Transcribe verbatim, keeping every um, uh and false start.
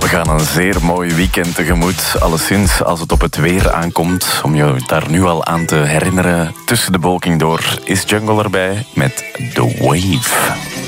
We gaan een zeer mooi weekend tegemoet. Alleszins als het op het weer aankomt. Om je daar nu al aan te herinneren. Tussen de bewolking door is Jungle erbij met The Wave.